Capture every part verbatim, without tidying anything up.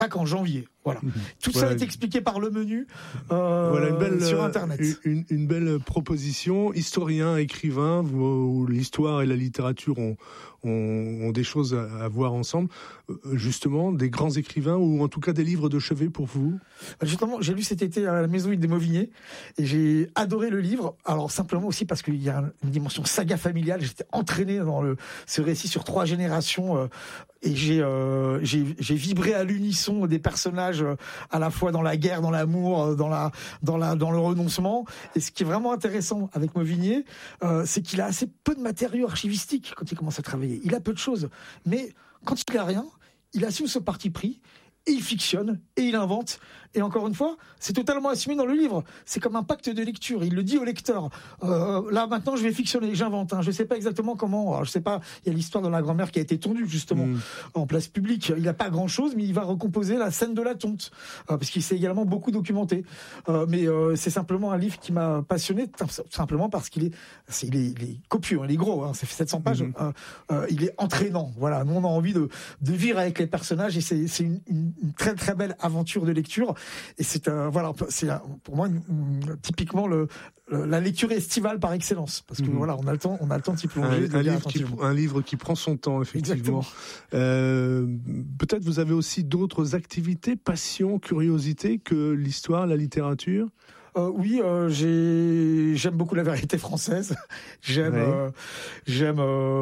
Pâques en janvier. Voilà. Mmh. Tout voilà. ça est expliqué par le menu euh, voilà une belle, sur Internet. Une, une belle proposition. Historien, écrivain, où l'histoire et la littérature ont, ont, ont des choses à, à voir ensemble. Justement, des grands écrivains ou en tout cas des livres de chevet pour vous? Justement, j'ai lu cet été à la Maison des Mauvigné et j'ai adoré le livre. Alors simplement aussi parce qu'il y a une dimension saga familiale. J'étais entraîné dans le, ce récit sur trois générations. Euh, Et j'ai, euh, j'ai, j'ai vibré à l'unisson des personnages, euh, à la fois dans la guerre, dans l'amour, euh, dans la, dans la, dans le renoncement. Et ce qui est vraiment intéressant avec Mauvigné, euh, c'est qu'il a assez peu de matériaux archivistiques quand il commence à travailler. Il a peu de choses, mais quand il a rien, il assume ce parti pris. Et il fictionne, et il invente. Et encore une fois, c'est totalement assumé dans le livre. C'est comme un pacte de lecture. Il le dit au lecteur. Euh, là, maintenant, je vais fictionner, j'invente. Hein. Je ne sais pas exactement comment. Alors, je sais pas, il y a l'histoire de la grand-mère qui a été tondue, justement, mmh. en place publique. Il n'a pas grand-chose, mais il va recomposer la scène de la tonte. Euh, parce qu'il s'est également beaucoup documenté. Euh, mais euh, c'est simplement un livre qui m'a passionné, simplement parce qu'il est, c'est, il est, il est copieux, hein, il est gros. Hein, ça fait sept cents pages. Mmh. Euh, euh, il est entraînant. Voilà. Nous, on a envie de, de vivre avec les personnages, et c'est, c'est une, une une très très belle aventure de lecture, et c'est euh, voilà, c'est pour moi une, une, typiquement le, le la lecture estivale par excellence, parce que mmh. voilà, on a le temps on a le temps de s'y plonger. Un, un, livre qui, un livre qui prend son temps, effectivement. Euh, peut-être vous avez aussi d'autres activités, passions, curiosités que l'histoire, la littérature. Euh, oui, euh, j'ai, j'aime beaucoup la vérité française. J'aime, ouais. euh, j'aime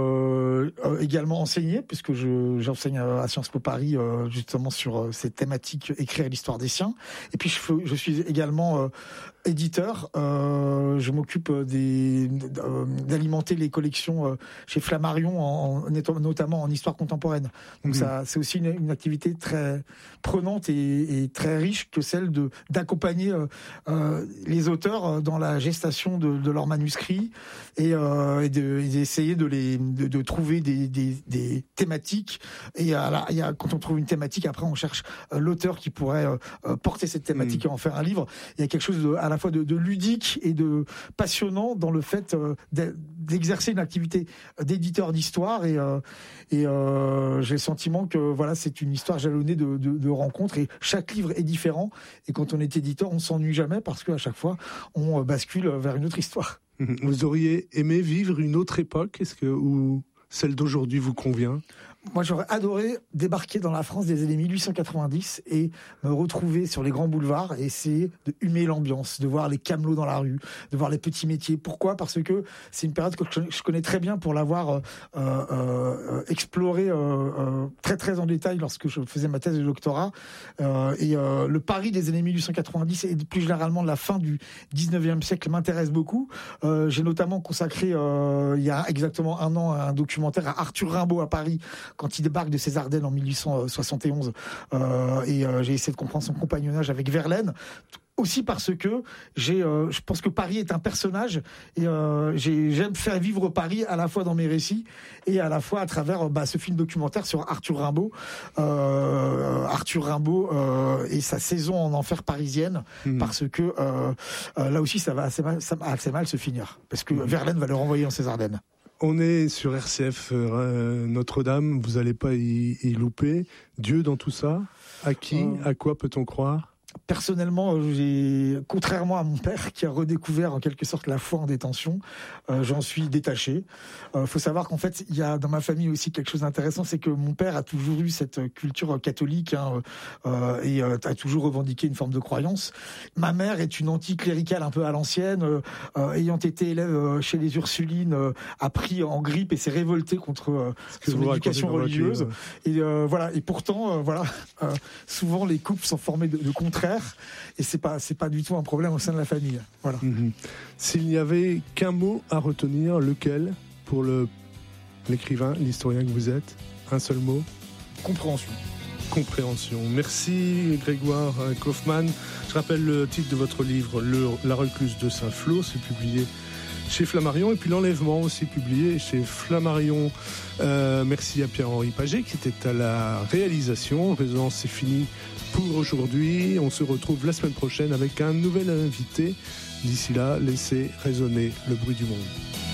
euh, euh, également enseigner, puisque je, j'enseigne à Sciences Po Paris euh, justement sur euh, ces thématiques, écrire l'histoire des siens. Et puis je, je suis également euh, éditeur. Euh, je m'occupe des, euh, d'alimenter les collections euh, chez Flammarion, en, en, notamment en histoire contemporaine. Donc mmh. ça, c'est aussi une, une activité très prenante et, et très riche que celle de d'accompagner euh, euh, les auteurs dans la gestation de, de leurs manuscrits et, euh, et, de, et d'essayer de les de, de trouver des, des, des thématiques. Et à la, y a, quand on trouve une thématique, après on cherche euh, l'auteur qui pourrait euh, porter cette thématique mmh. et en faire un livre. Il y a quelque chose de, à la fois de, de ludique et de passionnant dans le fait euh, d'exercer une activité d'éditeur d'histoire. Et, euh, et euh, j'ai le sentiment que voilà, c'est une histoire jalonnée de, de, de rencontres, et chaque livre est différent. Et quand on est éditeur, on s'ennuie jamais, parce que à chaque fois, on bascule vers une autre histoire. Vous auriez aimé vivre une autre époque, est-ce que ou celle d'aujourd'hui vous convient? Moi, j'aurais adoré débarquer dans la France des années mille huit cent quatre-vingt-dix et me retrouver sur les grands boulevards et essayer de humer l'ambiance, de voir les camelots dans la rue, de voir les petits métiers. Pourquoi ? Parce que c'est une période que je connais très bien pour l'avoir euh, euh, explorée euh, euh, très très en détail lorsque je faisais ma thèse de doctorat. Euh, et euh, le Paris des années mille huit cent quatre-vingt-dix et plus généralement de la fin du dix-neuvième siècle m'intéresse beaucoup. Euh, j'ai notamment consacré euh, il y a exactement un an un documentaire à Arthur Rimbaud à Paris, quand il débarque de ses Ardennes en mille huit cent soixante et onze, euh, et euh, j'ai essayé de comprendre son compagnonnage avec Verlaine, aussi parce que j'ai, euh, je pense que Paris est un personnage, et euh, j'ai, j'aime faire vivre Paris à la fois dans mes récits et à la fois à travers bah, ce film documentaire sur Arthur Rimbaud, euh, Arthur Rimbaud euh, et sa saison en enfer parisienne, mmh. parce que euh, euh, là aussi ça va assez mal, ça va assez mal se finir, parce que mmh. Verlaine va le renvoyer dans ses Ardennes. On est sur R C F euh, Notre-Dame, vous n'allez pas y, y louper. Dieu dans tout ça, à qui, euh... à quoi peut-on croire ? Personnellement, j'ai, contrairement à mon père qui a redécouvert en quelque sorte la foi en détention, euh, j'en suis détaché. Il euh, faut savoir qu'en fait, il y a dans ma famille aussi quelque chose d'intéressant, c'est que mon père a toujours eu cette culture catholique, hein, euh, et euh, a toujours revendiqué une forme de croyance. Ma mère est une anticléricale un peu à l'ancienne, euh, euh, ayant été élève chez les Ursulines, euh, a pris en grippe et s'est révoltée contre euh, son éducation religieuse. Et euh, voilà. Et pourtant, euh, voilà, euh, souvent les couples sont formés de, de contraires. Et c'est pas c'est pas du tout un problème au sein de la famille. Voilà. Mmh. S'il n'y avait qu'un mot à retenir, lequel pour le l'écrivain, l'historien que vous êtes? Un seul mot? Compréhension. Compréhension. Merci Grégoire Kaufmann. Je rappelle le titre de votre livre, le, La recluse de Saint-Flour, c'est publié chez Flammarion, et puis L'Enlèvement aussi publié chez Flammarion. Euh, merci à Pierre-Henri Paget qui était à la réalisation. Résonance, c'est fini pour aujourd'hui. On se retrouve la semaine prochaine avec un nouvel invité. D'ici là, laissez résonner le bruit du monde.